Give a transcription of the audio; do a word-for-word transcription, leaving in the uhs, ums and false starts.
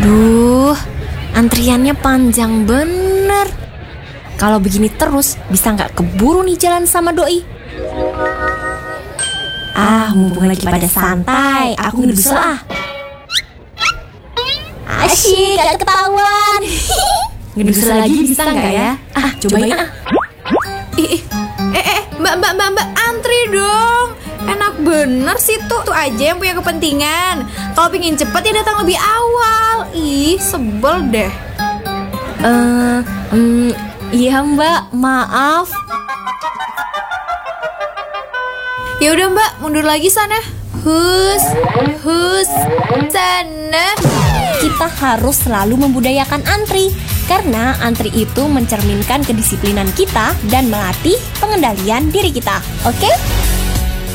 Duh, antriannya panjang bener. Kalau begini terus, bisa nggak keburu nih jalan sama doi. Ah, mumpung lagi pada santai, aku ngedusel ah. Asyik, gak ketahuan. Ngedusel lagi bisa nggak ya? Ah, cobain ah. Ih, ih. Eh, eh, mbak, mbak, mbak, mbak, antri dong. Enak bener sih tuh, tuh aja yang punya kepentingan. Kalau pingin cepet ya datang lebih awal. Ih, sebel deh. Eh, um, iya mbak, maaf. Ya udah mbak, mundur lagi sana. Hus, hus, sana. Kita harus selalu membudayakan antri, karena antri itu mencerminkan kedisiplinan kita dan melatih pengendalian diri kita. Oke?